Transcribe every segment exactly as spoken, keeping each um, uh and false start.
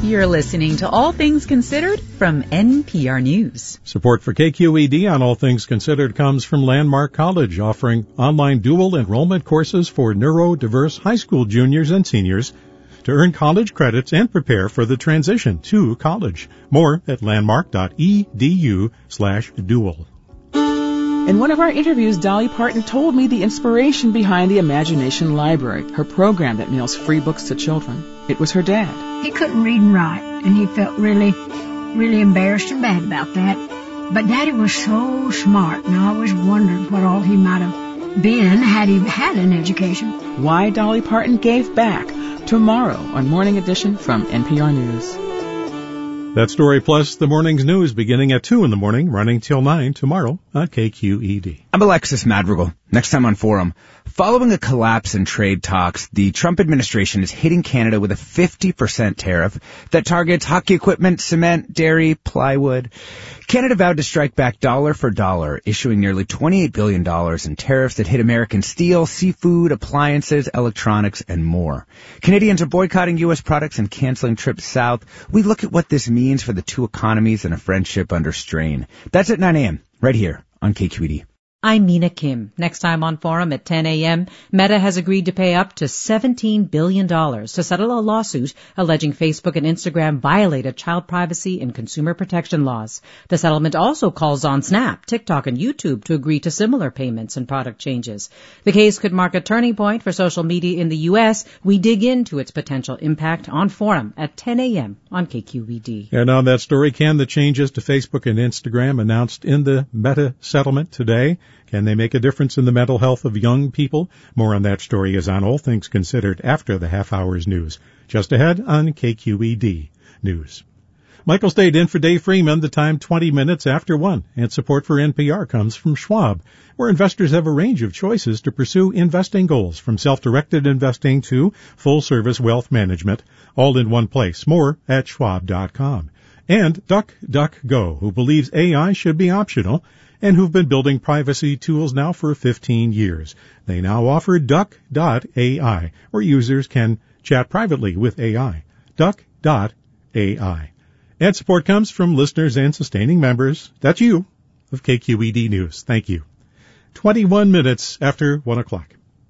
You're listening to All Things Considered from N P R News. Support for K Q E D on All Things Considered comes from Landmark College, offering online dual enrollment courses for neurodiverse high school juniors and seniors to earn college credits and prepare for the transition to college. More at landmark.edu slash dual. In one of our interviews, Dolly Parton told me the inspiration behind the Imagination Library, her program that mails free books to children. It was her dad. He couldn't read and write, and he felt really, really embarrassed and bad about that. But Daddy was so smart, and I always wondered what all he might have been had he had an education. Why Dolly Parton gave back, tomorrow on Morning Edition from N P R News. That story plus the morning's news beginning at two in the morning, running till nine tomorrow on K Q E D. I'm Alexis Madrigal. Next time on Forum. Following a collapse in trade talks, the Trump administration is hitting Canada with a fifty percent tariff that targets hockey equipment, cement, dairy, plywood. Canada vowed to strike back dollar for dollar, issuing nearly twenty-eight billion dollars in tariffs that hit American steel, seafood, appliances, electronics, and more. Canadians are boycotting U S products and canceling trips south. We look at what this means for the two economies and a friendship under strain. That's at nine a.m. right here on K Q E D. I'm Mina Kim. Next time on Forum at ten a.m., Meta has agreed to pay up to seventeen billion dollars to settle a lawsuit alleging Facebook and Instagram violated child privacy and consumer protection laws. The settlement also calls on Snap, TikTok, and YouTube to agree to similar payments and product changes. The case could mark a turning point for social media in the U S. We dig into its potential impact on Forum at ten a.m. on K Q E D. And on that story, can the changes to Facebook and Instagram announced in the Meta settlement today, can they make a difference in the mental health of young people? More on that story is on All Things Considered after the half hour's news. Just ahead on K Q E D News. Michael stayed in for Dave Freeman, the time twenty minutes after one. And support for N P R comes from Schwab, where investors have a range of choices to pursue investing goals, from self-directed investing to full-service wealth management, all in one place. More at schwab dot com. And DuckDuckGo, who believes A I should be optional, and who've been building privacy tools now for fifteen years. They now offer Duck dot A I, where users can chat privately with A I. Duck dot A I. And support comes from listeners and sustaining members, that's you, of K Q E D News. Thank you. twenty-one minutes after one o'clock.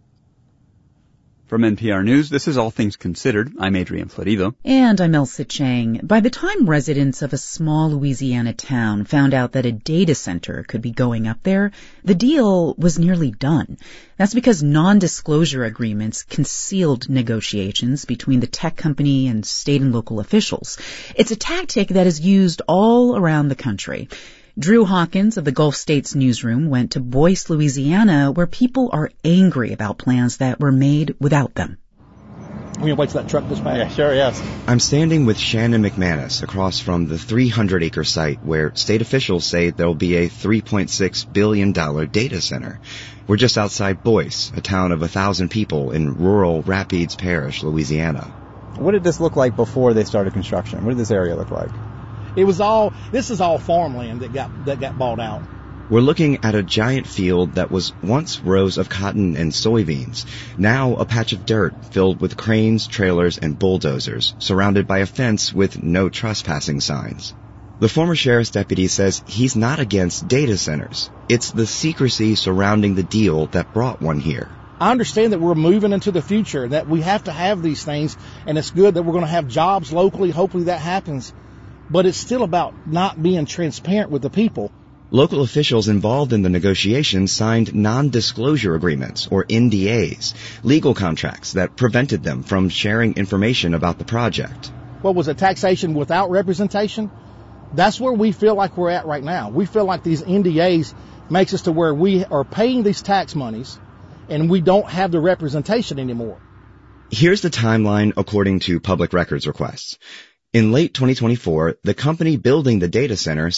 From N P R News, this is All Things Considered. I'm Adrian Florido. And I'm Elsa Chang. By the time residents of a small Louisiana town found out that a data center could be going up there, the deal was nearly done. That's because non-disclosure agreements concealed negotiations between the tech company and state and local officials. It's a tactic that is used all around the country. Drew Hawkins of the Gulf States Newsroom went to Boyce, Louisiana, where people are angry about plans that were made without them. I'm going to wait till that truck goes by. Yeah, sure, yes. I'm standing with Shannon McManus across from the three hundred acre site where state officials say there'll be a three point six billion dollars data center. We're just outside Boyce, a town of one thousand people in rural Rapides Parish, Louisiana. What did this look like before they started construction? What did this area look like? It was all, this is all farmland that got, that got bought out. We're looking at a giant field that was once rows of cotton and soybeans, now a patch of dirt filled with cranes, trailers, and bulldozers, surrounded by a fence with no trespassing signs. The former sheriff's deputy says he's not against data centers. It's the secrecy surrounding the deal that brought one here. I understand that we're moving into the future, that we have to have these things, and it's good that we're going to have jobs locally. Hopefully that happens. But it's still about not being transparent with the people. Local officials involved in the negotiations signed non-disclosure agreements, or N D As, legal contracts that prevented them from sharing information about the project. What was it, taxation without representation? That's where we feel like we're at right now. We feel like these N D As makes us to where we are paying these tax monies and we don't have the representation anymore. Here's the timeline according to public records requests. In late twenty twenty-four, the company building the data center